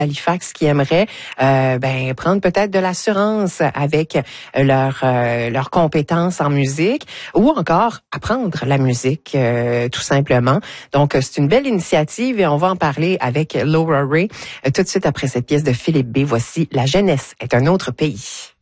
Halifax qui aimeraient prendre peut-être de l'assurance avec leurs compétences en musique ou encore apprendre la musique tout simplement. Donc c'est une belle initiative et on va en parler avec Laura Ray tout de suite après cette pièce de Philippe B. Voici La jeunesse est un autre pays.